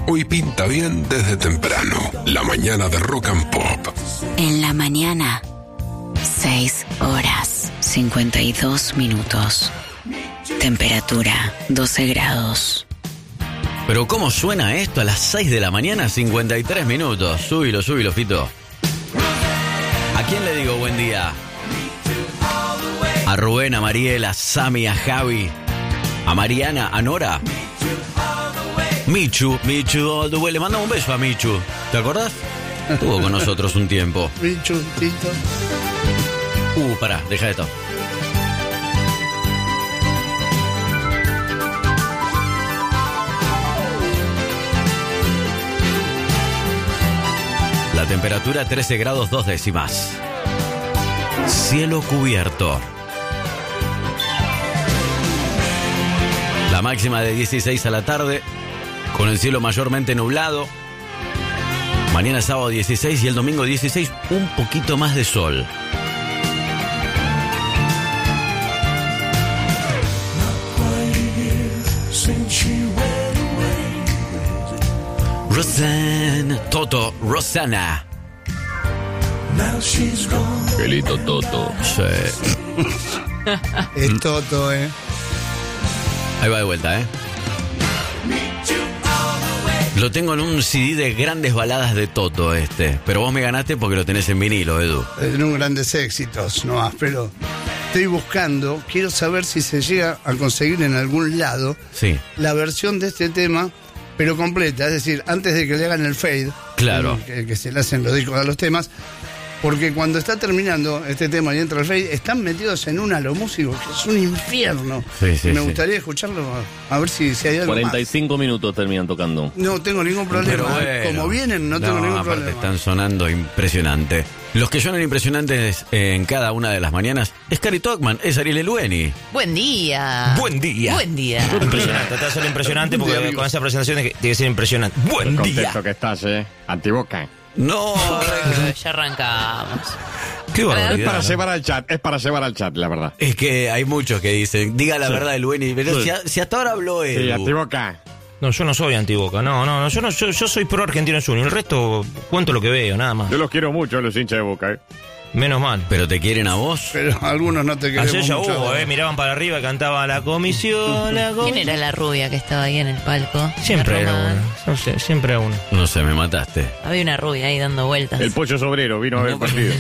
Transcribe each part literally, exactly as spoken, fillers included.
Hoy pinta bien desde temprano. La mañana de Rock and Pop. En la mañana, seis horas, cincuenta y dos minutos. Temperatura, doce grados. Pero ¿cómo suena esto a las seis de la mañana, cincuenta y tres minutos? Súbilo, súbilo, Fito. ¿A quién le digo buen día? A Rubén, a Mariela, a Sami, a Javi, a Mariana, a Nora. Michu, Michu, all the way. Le mandamos un beso a Michu. ¿Te acordás? Estuvo con nosotros un tiempo. Michu, Tito. Uh, pará, deja esto. La temperatura trece grados dos décimas. Cielo cubierto. La máxima de dieciséis a la tarde, con el cielo mayormente nublado. Mañana sábado dieciséis y el domingo dieciséis, un poquito más de sol. Rosanna, Toto, Rosana. Qué lindo Toto. Sí. Es Toto, eh. Ahí va de vuelta, ¿eh? Lo tengo en un C D de grandes baladas de Toto este. Pero vos me ganaste porque lo tenés en vinilo, Edu. En un grandes éxitos, no más, pero estoy buscando, quiero saber si se llega a conseguir en algún lado Sí. la versión de este tema, pero completa, es decir, antes de que le hagan el fade. Claro. Que, que se le hacen los discos a los temas. Porque cuando está terminando este tema y entra el fade, están metidos en una los músicos, que es un infierno. Sí, sí, Me sí. gustaría escucharlo, a, a ver si, si hay algo cuarenta y cinco más. minutos terminan tocando. No tengo ningún problema. Pero ¿eh? bueno. Como vienen, no tengo No, ningún aparte problema. están sonando impresionante. Los que suenan impresionantes en cada una de las mañanas es Cari Tocman, es Ariel Elueni. Buen día. Buen día. Buen día. Impresionante, trata de ser impresionante Buen día, porque amigo. con esa presentación tiene que ser impresionante. Buen día. Contento que estás, eh. Antiboca. No, Ya arrancamos. qué Es barbaridad. para llevar al chat, es para llevar al chat, la verdad. Es que hay muchos que dicen, diga la verdad Elueni, pero si, si hasta ahora habló Sí, Edu. antiboca. No, yo no soy antiboca, no, no, no, yo no, yo, yo soy pro Argentino Junior, el resto cuento lo que veo, nada más. Yo los quiero mucho, los hinchas de Boca, eh. Menos mal. Pero te quieren a vos. Pero algunos no te queremos Ayer ya mucho. hubo, eh, miraban para arriba, cantaba la comisión, la ¿Quién comisión. era la rubia que estaba ahí en el palco? Siempre La era Román. uno, no sé, siempre era uno. No sé, me mataste. Había una rubia ahí dando vueltas. El pollo sobrero vino a ver el partido.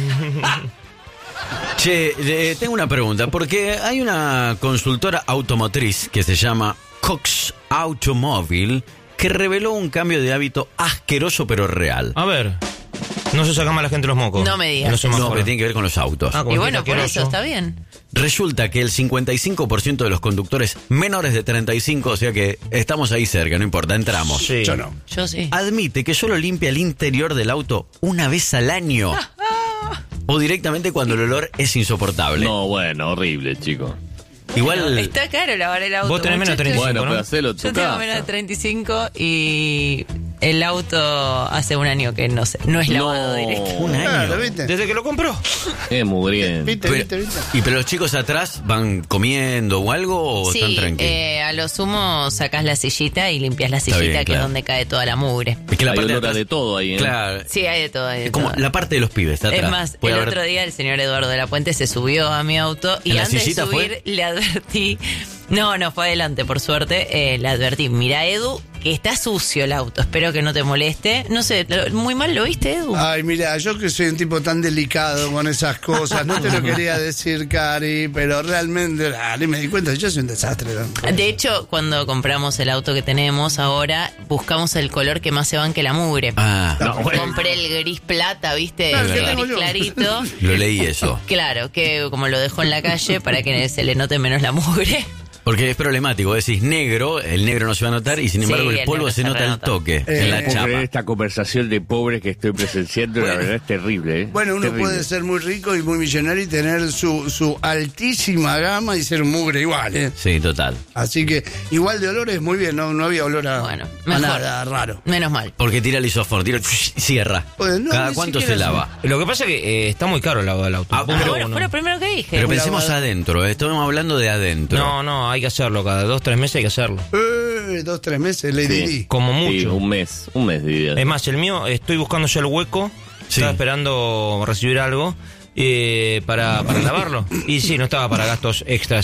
Che, eh, tengo una pregunta, porque hay una consultora automotriz que se llama Cox Automóvil que reveló un cambio de hábito asqueroso pero real. A ver, no se saca más la gente los mocos. No me digas. No, se No, mejora. pero tiene que ver con los autos. Ah, como Y que bueno, es por eso asqueroso. está bien. Resulta que el cincuenta y cinco por ciento de los conductores menores de treinta y cinco, o sea que estamos ahí cerca, no importa, entramos. Sí. Yo no. Yo sí. Admite que solo limpia el interior del auto una vez al año. O directamente cuando el olor es insoportable. No, bueno, horrible, chico. Igual. Está caro lavar el auto. Vos tenés menos de muchachos. treinta y cinco, Bueno, ¿no? pero hacelo en tu Yo tengo casa. menos de treinta y cinco y el auto hace un año que no sé, no es lavado No. directo. Un año. Claro, ¿viste? Desde que lo compró. Es mugriento. ¿Viste, Pero- viste, viste? ¿Y pero los chicos atrás van comiendo o algo o están Sí, tranquilos? eh, a lo sumo sacás la sillita y limpias la sillita, bien, que claro. es donde cae toda la mugre. Es que la Hay parte de olor a atrás. de todo ahí, eh. Claro. Sí, hay de todo. Hay de Es como todo. la parte de los pibes, está atrás. Es más, Puede el haber- otro día el señor Eduardo de la Puente se subió a mi auto y ¿En la antes de sillita subir fue? le advertí. No, no, fue adelante, por suerte. Eh, le advertí, mira, Edu, que está sucio el auto, espero que no te moleste. No sé, lo- muy mal lo viste, Edu. Ay, mira, yo que soy un tipo tan delicado con esas cosas, no te lo quería decir, Cari, pero realmente, ah, ni me di cuenta, yo soy un desastre. ¿no? De hecho, cuando compramos el auto que tenemos ahora, buscamos el color que más se banque la mugre. Ah, No, bueno. Compré el gris plata, ¿viste? Claro, el ¿qué gris tengo yo? clarito. lo leí eso. Claro, que como lo dejó en la calle para que se le note menos la mugre. Porque es problemático, decís negro, el negro no se va a notar y sin Sí, embargo el el polvo negro se se nota al renota. toque Eh, en la no chapa. Esta conversación de pobres que estoy presenciando, la verdad es terrible, ¿eh? Bueno, uno Terrible. puede ser muy rico y muy millonario y tener su, su altísima gama y ser mugre igual, ¿eh? Sí, total. Así que igual de olores, muy bien, no, no había olor a, Bueno, a mejor. nada raro. Menos mal. Porque tira el isófono, tira y cierra. Pues no, ¿Cada ni cuánto se siquiera lava? Lo que pasa es que eh, está muy caro el lavado del auto. Ah, Punto pero Bueno, uno. fue lo primero que dije. Pero pensemos lavado. adentro, eh, estamos hablando de adentro. No, no, hay que hacerlo. Cada dos, tres meses hay que hacerlo. Eh, nueve, dos, tres meses, Lady Sí. Di. Como mucho. Sí, un mes, un mes de vida. Es más, el mío, estoy buscando ya el hueco. Sí. Estaba esperando recibir algo eh, para, para lavarlo. Y sí, no estaba para gastos extras.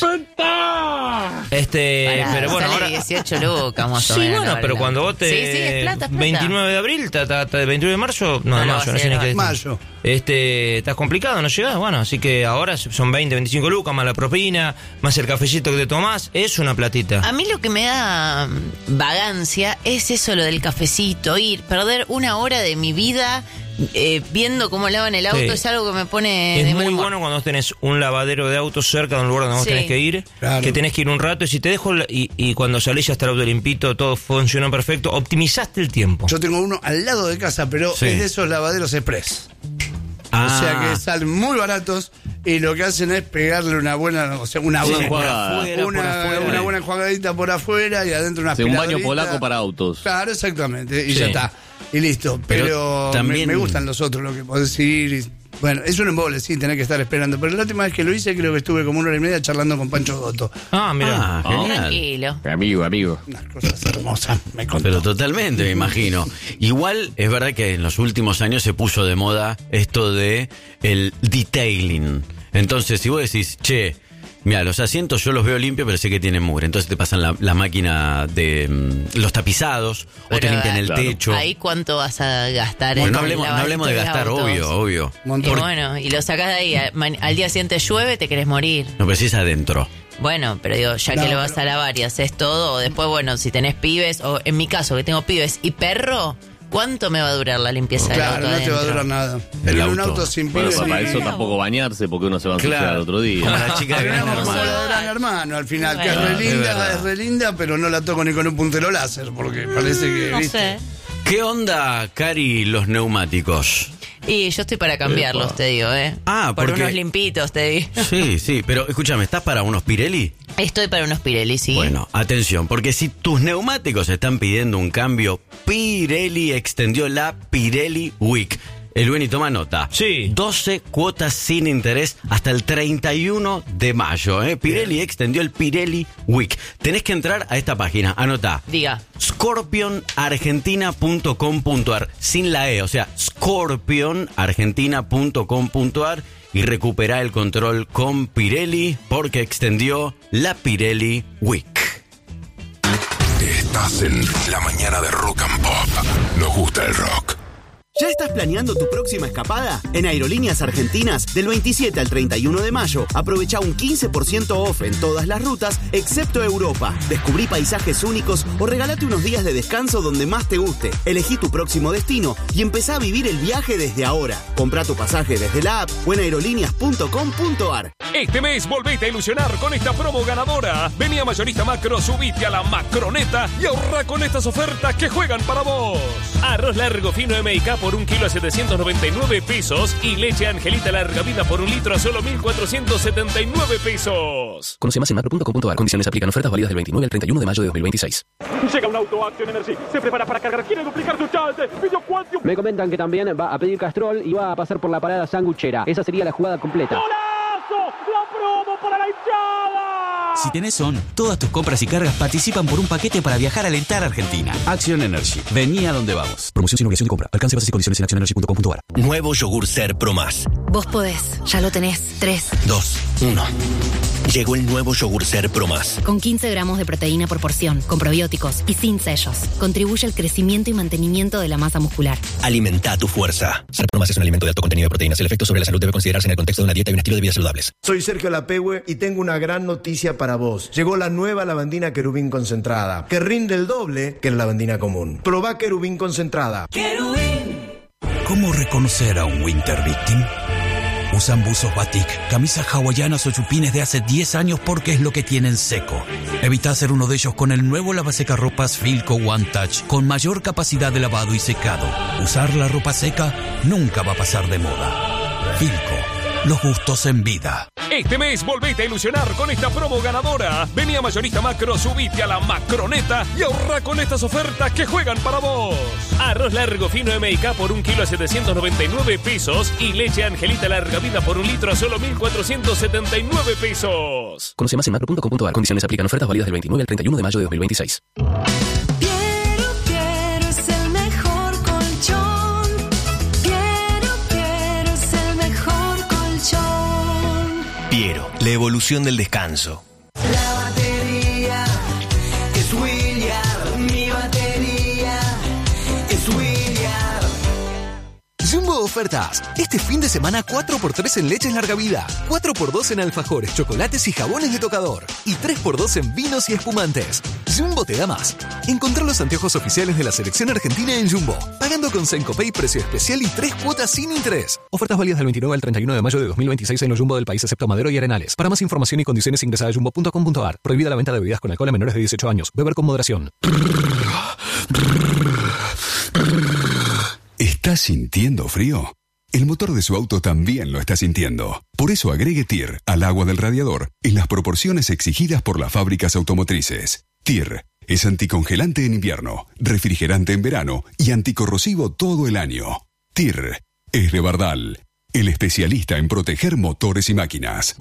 Este, Pará, pero bueno, sale ahora. dieciocho lucas, más o Sí, menos, bueno, la pero verdad. cuando vos te. Sí, sí, es plata, es plata. veintinueve de abril, ta, ta, ta, veintinueve de marzo. No, de No, mayo, no, no sé sí, ni no. qué. Mayo. Este, estás complicado, no llegás. Bueno, así que ahora son veinte, veinticinco lucas, más la propina, más el cafecito que te tomás. Es una platita. A mí lo que me da mm, vagancia es eso, lo del cafecito, ir, perder una hora de mi vida eh, viendo cómo lavan el auto, Sí. es algo que me pone Es de muy mal humor. bueno cuando vos tenés un lavadero de autos cerca de un lugar donde vos Sí. tenés que ir, Claro. que tenés que ir un rato y si te dejo la- y, y cuando salís ya está el auto limpito, todo funcionó perfecto, optimizaste el tiempo. Yo tengo uno al lado de casa, pero Sí. es de esos lavaderos express. Ah, O sea que salen muy baratos y lo que hacen es pegarle una buena, o sea, una, Sí, buena- por afuera, por una, afuera. una buena enjuagadita por afuera y adentro una Sí, un baño aspiradorita. polaco para autos. Claro, exactamente, y Sí. ya está. Y listo. Pero, Pero me- también- me, gustan los otros, lo que podés ir. Y, bueno, es un embole, sí, tenés que estar esperando. Pero la última vez que lo hice, creo que estuve como una hora y media charlando con Pancho Dotto. Ah, mira. Ah, genial. Tranquilo. Amigo, amigo. Unas cosas hermosas, me contó. Pero totalmente, me imagino. Igual es verdad que en los últimos años se puso de moda esto de el detailing. Entonces, si vos decís, che, mira, los asientos yo los veo limpios, pero sé que tienen mugre. Entonces te pasan la, la máquina de mm, los tapizados, o te Pero, limpian el claro. techo. Ahí cuánto vas a gastar Bueno, en no el hablemos, no lavadito hablemos de gastar, autos? obvio, obvio. Y Montón. bueno, y lo sacás de ahí, al, ma- al día siguiente llueve, te querés morir. No, pero si es adentro. Bueno, pero digo, ya No, que lo vas pero- a lavar y haces todo, o después, bueno, si tenés pibes, o en mi caso, que tengo pibes y perro, ¿cuánto me va a durar la limpieza del Claro, auto no te va a adentro? durar nada. Pero en un auto. auto sin Bueno, pibes. para ni- eso tampoco bañarse porque uno se va a ensuciar Claro. al otro día. Como la chica de Gran Tenemos como Hermano. la de Gran Hermano al final, que es Bueno. re Es linda, verdad. es re linda, pero no la toco ni con un puntero láser, porque parece que, No ¿viste? sé. ¿Qué onda, Cari, los neumáticos? Y yo estoy para cambiarlos, Epa. te digo, ¿eh? Ah, Por porque- unos limpitos, te digo. Sí, sí, pero escúchame, ¿estás para unos Pirelli? Estoy para unos Pirelli, sí. Bueno, atención, porque si tus neumáticos están pidiendo un cambio, Pirelli extendió la Pirelli Week. El Beni toma nota. Sí. doce cuotas sin interés hasta el treinta y uno de mayo. ¿eh? Pirelli extendió el Pirelli Week. Tenés que entrar a esta página, anota. Diga. scorpion argentina punto com punto ar, sin la E, o sea, scorpion argentina punto com punto ar y recupera el control con Pirelli porque extendió la Pirelli Week. Estás en la mañana de Rock and Pop. Nos gusta el rock. ¿Ya estás planeando tu próxima escapada? En Aerolíneas Argentinas, del veintisiete al treinta y uno de mayo, aprovecha un quince por ciento off en todas las rutas, excepto Europa. Descubrí paisajes únicos o regalate unos días de descanso donde más te guste. Elegí tu próximo destino y empezá a vivir el viaje desde ahora. Comprá tu pasaje desde la app o en aerolíneas punto com punto ar. Este mes volvete a ilusionar con esta promo ganadora. Vení a Mayorista Macro, subite a la Macroneta y ahorra con estas ofertas que juegan para vos. Arroz largo fino M y K por un kilo a setecientos noventa y nueve pesos y leche Angelita larga vida por un litro a solo mil cuatrocientos setenta y nueve pesos. Conoce más en macro punto com punto ar. Condiciones aplican. Ofertas válidas del veintinueve al treinta y uno de mayo de dos mil veintiséis. Llega un auto Action Energy. Se prepara para cargar. Quiere duplicar su chance. Pidió Quantium. Me comentan que también va a pedir Castrol y va a pasar por la parada sanguchera. Esa sería la jugada completa. ¡Golazo! ¡La promo para la hinchada! Si tenés ON, todas tus compras y cargas participan por un paquete para viajar a alentar a Argentina. Action Energy. Vení a donde vamos. Promoción sin obligación de compra. Alcance, bases y condiciones en action energy punto com punto ar. Nuevo yogur Ser Pro Más. Vos podés, ya lo tenés. Tres. Dos, uno. Llegó el nuevo yogur Ser Pro Más. Con quince gramos de proteína por porción, con probióticos y sin sellos. Contribuye al crecimiento y mantenimiento de la masa muscular. Alimenta tu fuerza. Ser Pro Más es un alimento de alto contenido de proteínas. El efecto sobre la salud debe considerarse en el contexto de una dieta y un estilo de vida saludables. Soy Sergio Lapehue y tengo una gran noticia para vos. Llegó la nueva lavandina Querubín concentrada, que rinde el doble que la lavandina común. Probá Querubín concentrada. ¡Querubín! ¿Cómo reconocer a un Winter Victim? Usan buzos batik, camisas hawaianas o chupines de hace diez años porque es lo que tienen seco. Evita hacer uno de ellos con el nuevo lavasecarropas Filco One Touch con mayor capacidad de lavado y secado. Usar la ropa seca nunca va a pasar de moda. Filco, los gustos en vida. Este mes volvete a ilusionar con esta promo ganadora. Vení a Mayorista Macro, subite a la Macroneta y ahorra con estas ofertas que juegan para vos. Arroz largo fino M y K por un kilo a setecientos noventa y nueve pesos y leche Angelita larga vida por un litro a solo mil cuatrocientos setenta y nueve pesos. Conoce más en macro punto com punto ar. Condiciones aplican. Ofertas válidas del veintinueve al treinta y uno de mayo de dos mil veintiséis. La evolución del descanso. La batería es Williard, mi batería es Williard. Jumbo Ofertas. Este fin de semana cuatro por tres en leches larga vida, cuatro por dos en alfajores, chocolates y jabones de tocador y tres por dos en vinos y espumantes. Jumbo te da más. Encontrá los anteojos oficiales de la selección argentina en Jumbo, pagando con Sencopay precio especial y tres cuotas sin interés. Ofertas válidas del veintinueve al treinta y uno de mayo de dos mil veintiséis en los Jumbo del país excepto Madero y Arenales. Para más información y condiciones ingresa a jumbo punto com punto a r. Prohibida la venta de bebidas con alcohol a menores de dieciocho años. Beber con moderación. ¿Estás sintiendo frío? El motor de su auto también lo está sintiendo. Por eso agregue T I R al agua del radiador en las proporciones exigidas por las fábricas automotrices. T I R es anticongelante en invierno, refrigerante en verano y anticorrosivo todo el año. T I R es de Bardal, el especialista en proteger motores y máquinas.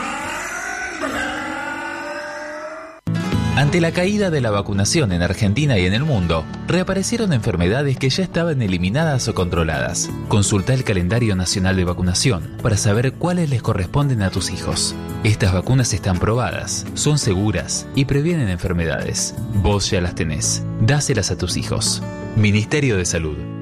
Ante la caída de la vacunación en Argentina y en el mundo, reaparecieron enfermedades que ya estaban eliminadas o controladas. Consulta el calendario nacional de vacunación para saber cuáles les corresponden a tus hijos. Estas vacunas están probadas, son seguras y previenen enfermedades. Vos ya las tenés. Dáselas a tus hijos. Ministerio de Salud.